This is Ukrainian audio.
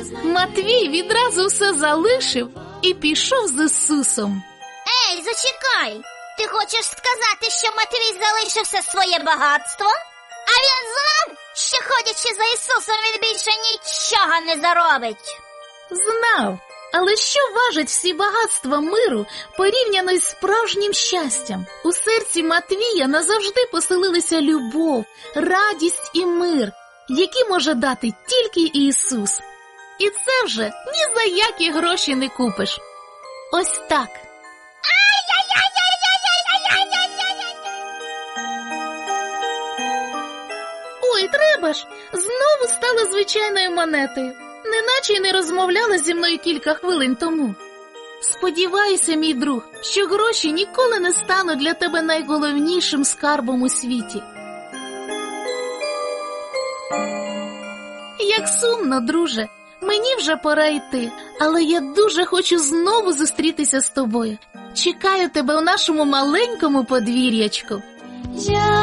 Матвій відразу все залишив і пішов з Ісусом. Ей, зачекай! Ти хочеш сказати, що Матвій залишив все своє багатство? А він знав, що ходячи за Ісусом він більше нічого не заробить? Знав, але що важить всі багатства миру порівняно із справжнім щастям? У серці Матвія назавжди поселилися любов, радість і мир, які може дати тільки Ісус. І це вже ні за які гроші не купиш. Ось так. Ой, треба ж, знову стала звичайною монетою, неначе й не розмовляла зі мною кілька хвилин тому. Сподіваюся, мій друг, що гроші ніколи не стануть для тебе найголовнішим скарбом у світі. Як сумно, друже, мені вже пора йти, але я дуже хочу знову зустрітися з тобою. Чекаю тебе у нашому маленькому подвір'ячку.